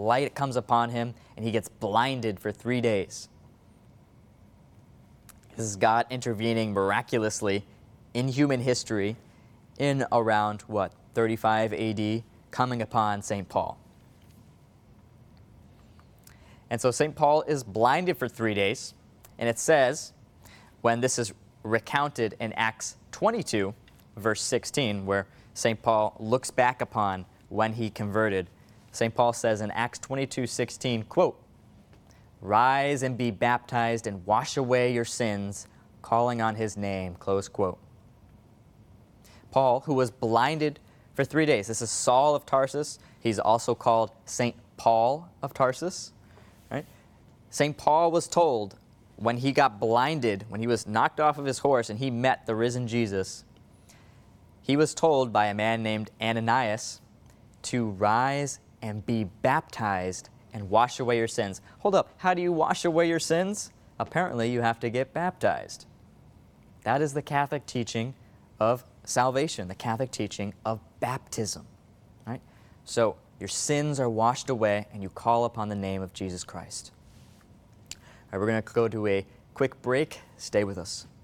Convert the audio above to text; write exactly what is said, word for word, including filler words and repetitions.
light comes upon him, and he gets blinded for three days. This is God intervening miraculously in human history in around, what, thirty-five A D, coming upon Saint Paul. And so Saint Paul is blinded for three days, and it says, when this is recounted in Acts twenty-two, verse sixteen, where Saint Paul looks back upon when he converted, Saint Paul says in Acts twenty-two sixteen, quote, "Rise and be baptized and wash away your sins, calling on his name," close quote. Paul, who was blinded for three days, this is Saul of Tarsus. He's also called Saint Paul of Tarsus. Right? Saint Paul was told when he got blinded, when he was knocked off of his horse and he met the risen Jesus, he was told by a man named Ananias to rise and be baptized and wash away your sins. Hold up, how do you wash away your sins? Apparently you have to get baptized. That is the Catholic teaching of salvation, the Catholic teaching of baptism. Right? So your sins are washed away and you call upon the name of Jesus Christ. All right, we're going to go to a quick break. Stay with us.